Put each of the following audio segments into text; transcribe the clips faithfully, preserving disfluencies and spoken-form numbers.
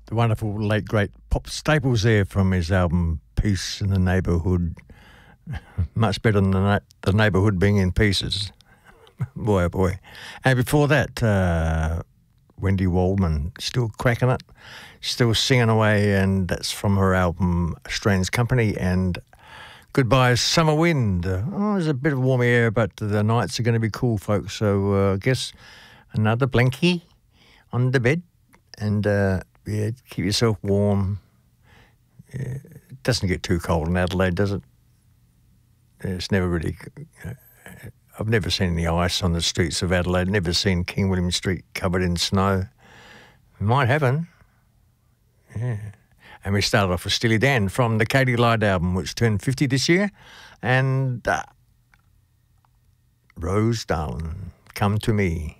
the wonderful late great Pop Staples there from his album Peace in the Neighbourhood. Much better than the, the neighbourhood being in pieces. Boy, oh boy. And before that, uh, Wendy Waldman, still cracking it, still singing away, and that's from her album Strange Company. And Goodbye Summer Wind. Uh, oh, there's a bit of warm air, but the nights are going to be cool, folks. So uh, I guess another blankie on the bed, and uh, yeah, keep yourself warm. Yeah, it doesn't get too cold in Adelaide, does it? It's never really... You know, I've never seen any ice on the streets of Adelaide, never seen King William Street covered in snow. It might happen. Yeah. And we started off with Steely Dan from the Katie Lied album, which turned fifty this year. And uh, Rose Darling, Come to Me.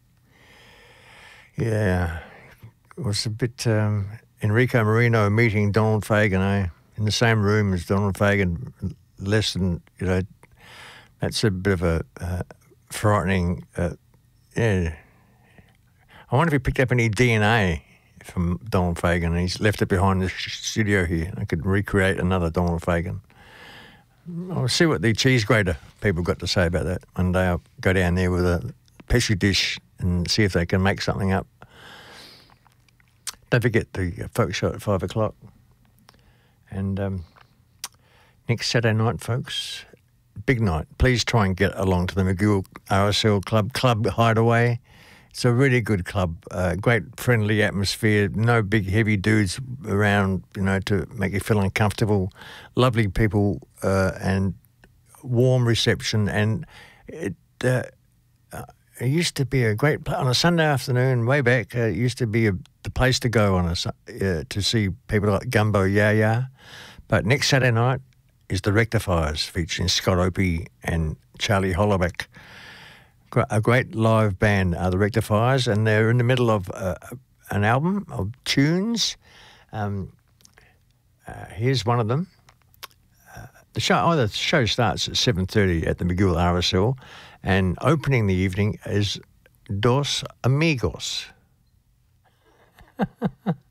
Yeah, it was a bit um, Enrico Marino meeting Donald Fagen, eh? In the same room as Donald Fagen, less than, you know, that's a bit of a uh, frightening, uh, yeah. I wonder if he picked up any D N A from Donald Fagen and he's left it behind the studio here. I could recreate another Donald Fagen. I'll see what the cheese grater people got to say about that. One day I'll go down there with a petri dish and see if they can make something up. Don't forget the folk show at five o'clock. And um, next Saturday night, folks, big night. Please try and get along to the Magill R S L Club, Club Hideaway. It's a really good club, uh, great friendly atmosphere, no big heavy dudes around, you know, to make you feel uncomfortable. Lovely people uh, and warm reception. And it, uh, uh, it used to be a great place. On a Sunday afternoon, way back, uh, it used to be a, the place to go on a, uh, to see people like Gumbo Ya Ya. But next Saturday night is the Rectifiers, featuring Scott Opie and Charlie Hollaback. A great live band, uh, the Rectifiers, and they're in the middle of uh, an album of tunes. Um, uh, here's one of them. Uh, the show, oh, the show starts at seven thirty at the Magill R S L, and opening the evening is Dos Amigos.